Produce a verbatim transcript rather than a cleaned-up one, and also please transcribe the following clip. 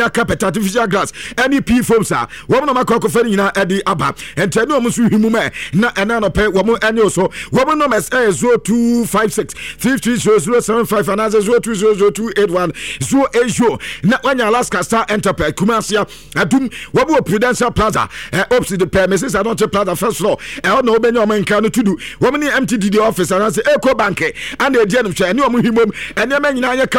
carpet artificial grass any P foams a woman no makɔ kɔfa nyina ɛde aba ɛntɛ no ɔmo so himu mɛ na ɛna no pɛ wɔn ɛne so wɔn no mɛs ɛyɛ zero two five six three three zero zero seven five and as zero two zero zero two eight one zero eight zero na wanya Alaska Star Enterprise Kumasia adum wɔn Prudential Plaza ɛ opposite the premises Adonte Plaza first floor ɛhɔ na wɔbɛnya ɔmo nka no tudu wɔn ne M T D D office and as Eco Bank and the Gen of China ɔmo himu ɛnɛɛma nyina yɛ